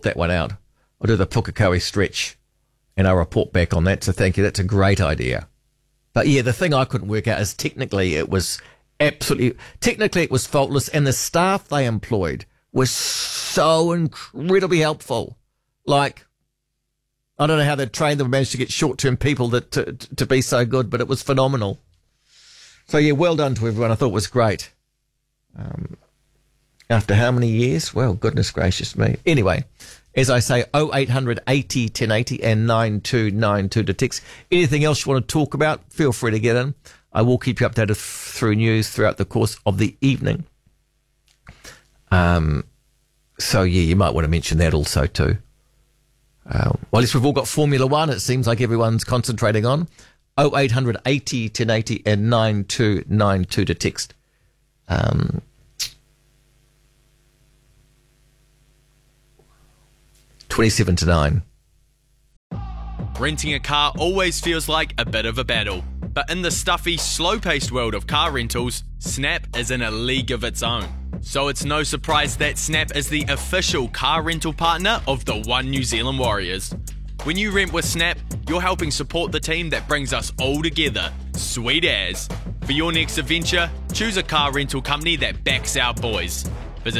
that one out. I'll do the Pukekohe stretch and I'll report back on that. So thank you. That's a great idea. But yeah, the thing I couldn't work out is technically it was faultless, and the staff they employed was so incredibly helpful. Like, I don't know how they trained them and managed to get short-term people to be so good, but it was phenomenal. So yeah, well done to everyone. I thought it was great. After how many years? Well, goodness gracious me. Anyway, as I say, 0800 80 1080 and 9292 to text. Anything else you want to talk about, feel free to get in. I will keep you updated through news throughout the course of the evening. So yeah, you might want to mention that also too. Well, at least we've all got Formula One, it seems like everyone's concentrating on. 0800 80 1080 and 9292 to text. 27 to 9. Renting a car always feels like a bit of a battle. But in the stuffy, slow-paced world of car rentals, Snap is in a league of its own. So it's no surprise that Snap is the official car rental partner of the One New Zealand Warriors. When you rent with Snap, you're helping support the team that brings us all together. Sweet as. For your next adventure, choose a car rental company that backs our boys. Visit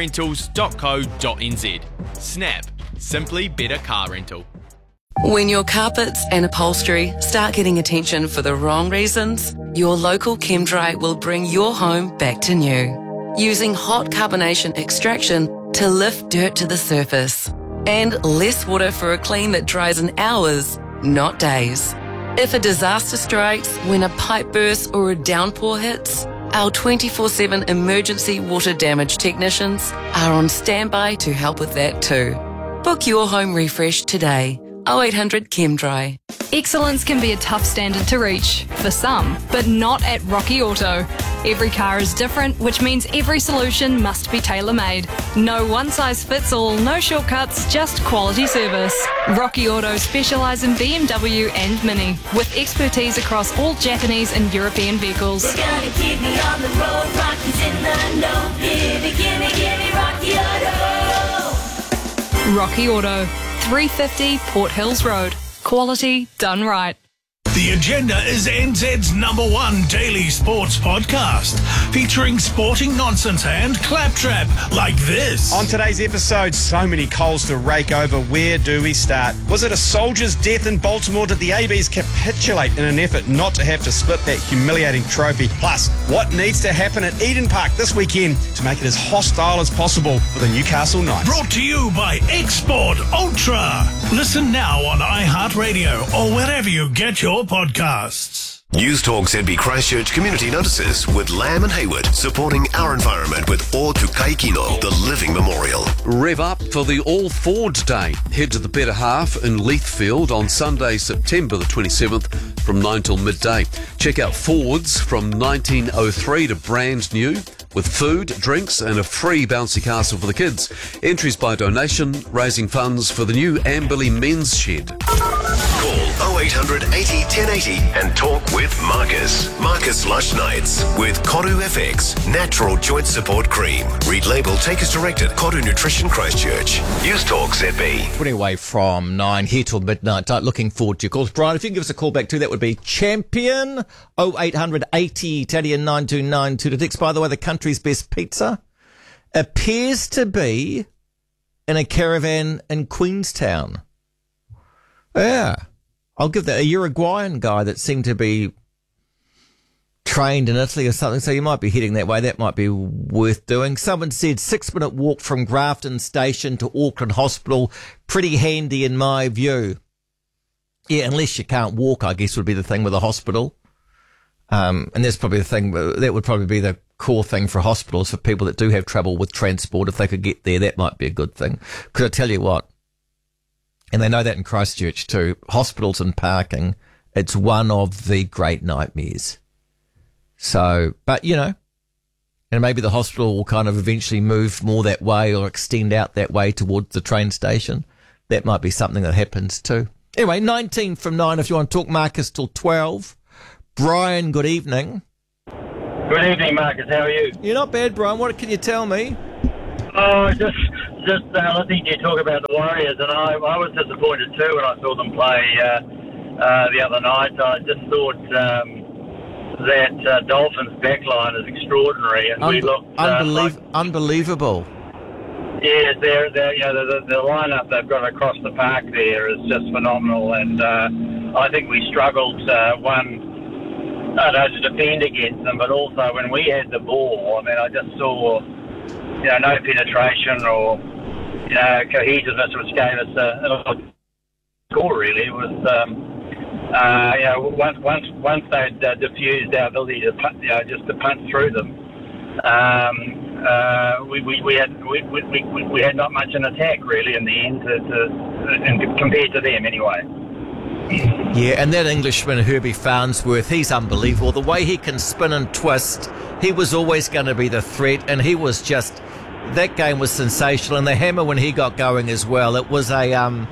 snaprentals.co.nz. Snap. Simply better car rental. When your carpets and upholstery start getting attention for the wrong reasons, your local ChemDry will bring your home back to new. Using hot carbonation extraction to lift dirt to the surface. And less water for a clean that dries in hours, not days. If a disaster strikes when a pipe bursts or a downpour hits, our 24/7 emergency water damage technicians are on standby to help with that too. Book your home refresh today. 0800 ChemDry. Excellence can be a tough standard to reach, for some, but not at Rocky Auto. Every car is different, which means every solution must be tailor-made. No one-size-fits-all, no shortcuts, just quality service. Rocky Auto specialise in BMW and Mini, with expertise across all Japanese and European vehicles. We're gonna keep me on the road, Rocky's in the know. Gimme, Rocky Auto. Rocky Auto, 350 Port Hills Road. Quality done right. The Agenda is NZ's #1 daily sports podcast, featuring sporting nonsense and claptrap like this. On today's episode, so many coals to rake over. Where do we start? Was it a soldier's death in Baltimore? Did the ABs capitulate in an effort not to have to split that humiliating trophy? Plus, what needs to happen at Eden Park this weekend to make it as hostile as possible for the Newcastle Knights? Brought to you by Export Ultra. Listen now on iHeartRadio or wherever you get your podcasts. News Talk ZB Christchurch Community Notices with Lamb and Hayward, supporting our environment with O Tu Kaikino, the living memorial. Rev up for the All Ford Day. Head to the Better Half in Leithfield on Sunday, September the 27th from 9 till midday. Check out Fords from 1903 to brand new, with food, drinks and a free bouncy castle for the kids. Entries by donation, raising funds for the new Amberley Men's Shed. Call 0800 80 1080 and talk with Marcus. Marcus Lush Nights with Koru FX, Natural Joint Support Cream. Read label, take as directed. Koru Nutrition Christchurch. News Talk ZB. 20 away from 9 here till midnight. Looking forward to your calls. Brian, if you can give us a call back too, that would be champion. 0800 80 1080 and 9292 to text. By the way, the country's best pizza appears to be in a caravan in Queenstown. Yeah. I'll give that a Uruguayan guy that seemed to be trained in Italy or something, so you might be heading that way. That might be worth doing. Someone said 6-minute walk from Grafton Station to Auckland Hospital. Pretty handy in my view. Yeah, unless you can't walk, I guess would be the thing with a hospital. And that's probably the thing, that would probably be the core thing for hospitals, for people that do have trouble with transport. If they could get there, that might be a good thing. Because I tell you what, and they know that in Christchurch too, hospitals and parking, it's one of the great nightmares. So, but you know, and maybe the hospital will kind of eventually move more that way or extend out that way towards the train station. That might be something that happens too. Anyway, 19 from 9 if you want to talk, Marcus, till 12. Brian, good evening. Good evening, Marcus. How are you? You're not bad, Brian. What can you tell me? Oh, just just listening to you talk about the Warriors, and I was disappointed too when I saw them play the other night. I just thought that Dolphins backline is extraordinary, and we looked unbelievable. Yes, they're the lineup they've got across the park there is just phenomenal, and I think we struggled to defend against them, but also when we had the ball, I mean, I just saw no penetration or cohesiveness, which gave us a score. Really, it was once they'd diffused our ability to just to punt through them. We had not much in attack really in the end compared to them anyway. Yeah, and that Englishman, Herbie Farnsworth, he's unbelievable. The way he can spin and twist, he was always going to be the threat, and he was just... That game was sensational, and the hammer when he got going as well. It was a... And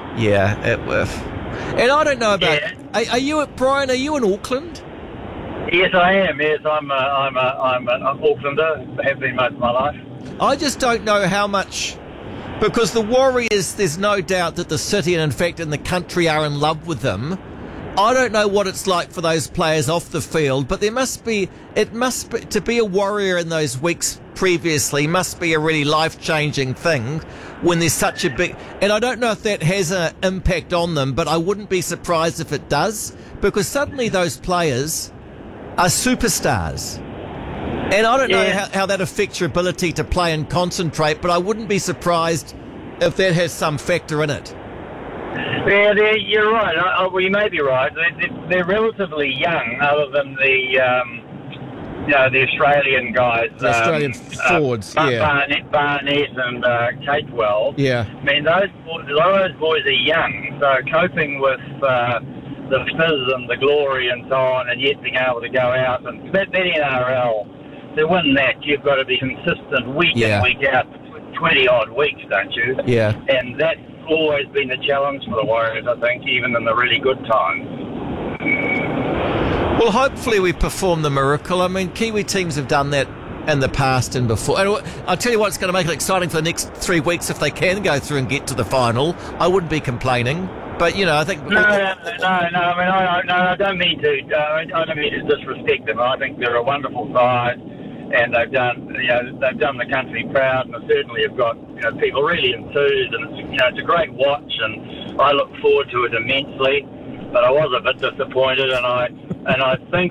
I don't know about... Yeah. Are you, Brian, are you in Auckland? Yes, I am. Yes, I'm an Aucklander. Have been most of my life. I just don't know how much... Because the Warriors, there's no doubt that the city and, in fact, in the country are in love with them. I don't know what it's like for those players off the field, but to be a Warrior in those weeks previously must be a really life-changing thing when there's such a big... And I don't know if that has an impact on them, but I wouldn't be surprised if it does, because suddenly those players are superstars. And I don't know how that affects your ability to play and concentrate, but I wouldn't be surprised if that has some factor in it. Yeah, you're right. Well, you may be right. They're relatively young, other than the Australian guys. The Australian forwards, Barnett and Capewell. Yeah. I mean, a lot of those boys are young, so coping with the fizz and the glory and so on, and yet being able to go out and that NRL. To win that, you've got to be consistent week in, week out, 20-odd weeks, don't you? Yeah. And that's always been the challenge for the Warriors, I think, even in the really good times. Well, hopefully we perform the miracle. I mean, Kiwi teams have done that in the past and before. And I'll tell you what's going to make it exciting for the next 3 weeks if they can go through and get to the final. I wouldn't be complaining. But, I think... No. I mean, I don't mean to disrespect them. I think they're a wonderful side. And they've done the country proud, and they certainly have got people really enthused, and it's a great watch, and I look forward to it immensely. But I was a bit disappointed, and I think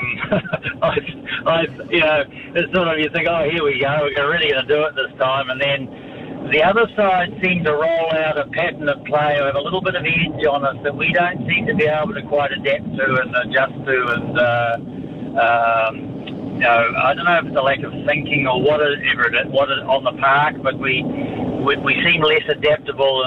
it's sort of, you think, oh, here we go, we're really going to do it this time, and then the other side seemed to roll out a pattern of play with a little bit of edge on us that we don't seem to be able to quite adapt to and adjust to, and I don't know if it's a lack of thinking or what is on the park, but we seem less adaptable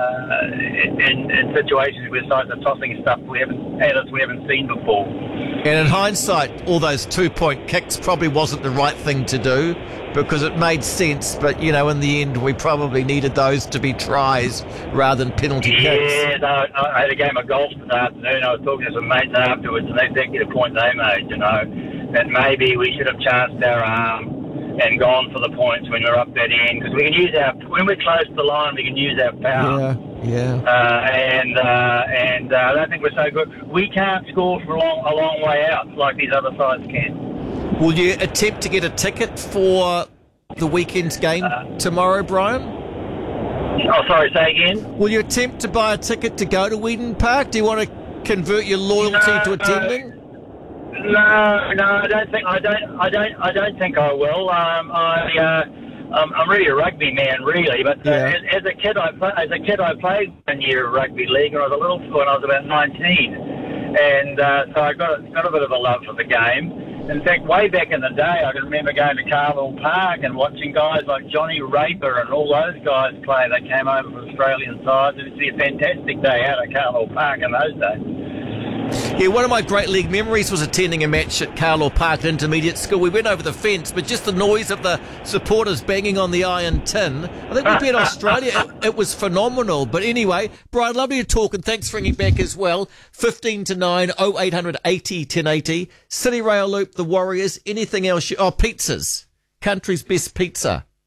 in situations where sides are tossing stuff we haven't seen before. And in hindsight, all those 2-point kicks probably wasn't the right thing to do because it made sense, but in the end we probably needed those to be tries rather than penalty kicks. Yeah, no, I had a game of golf this afternoon. I was talking to some mates afterwards, and that's exactly the point they made, that maybe we should have chanced our arm and gone for the points when we're up that end, because we can use when we're close to the line, we can use our power. Yeah. And I don't think we're so good. We can't score for a long way out like these other sides can. Will you attempt to get a ticket for the weekend's game tomorrow, Brian? Oh, sorry, say again? Will you attempt to buy a ticket to go to Eden Park? Do you want to convert your loyalty to attending? No, I don't think I think I will. I'm really a rugby man, really. But as a kid, I played 1 year of rugby league, and I was when I was about 19, and so I got a bit of a love for the game. In fact, way back in the day, I can remember going to Carlisle Park and watching guys like Johnny Raper and all those guys play. They came over from Australian sides. It was a fantastic day out at Carlisle Park in those days. Yeah, one of my great league memories was attending a match at Carlisle Park Intermediate School. We went over the fence, but just the noise of the supporters banging on the iron tin. I think we beat Australia. It was phenomenal. But anyway, Brian, lovely to talk, and thanks for ringing back as well. 15 to 9, 0800 80 1080. City Rail Loop, the Warriors, anything else? Pizzas. Country's best pizza.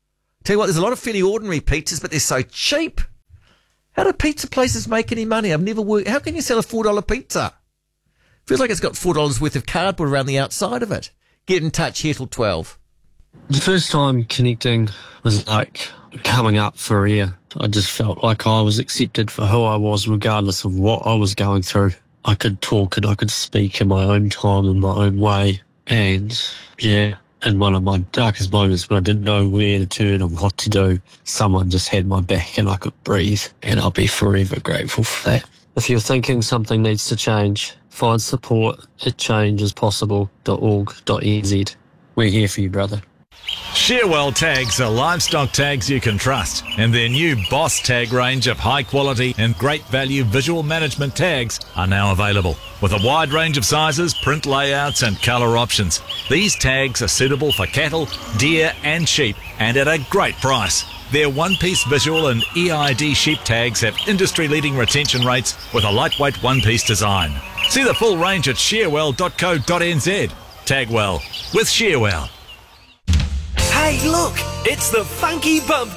Tell you what, there's a lot of fairly ordinary pizzas, but they're so cheap. How do pizza places make any money? I've never worked. How can you sell a $4 pizza? Feels like it's got $4 worth of cardboard around the outside of it. Get in touch here till 12. The first time connecting was like coming up for air. I just felt like I was accepted for who I was, regardless of what I was going through. I could talk and I could speak in my own time, in my own way. And yeah, in one of my darkest moments when I didn't know where to turn and what to do, someone just had my back and I could breathe. And I'll be forever grateful for that. If you're thinking something needs to change, find support at changeispossible.org.nz. We're here for you, brother. Shearwell tags are livestock tags you can trust, and their new Boss tag range of high quality and great value visual management tags are now available. With a wide range of sizes, print layouts and colour options, these tags are suitable for cattle, deer and sheep, and at a great price. Their one-piece visual and EID sheep tags have industry-leading retention rates with a lightweight one-piece design. See the full range at shearwell.co.nz. Tag well with Shearwell. Hey, look, it's the Funky Bump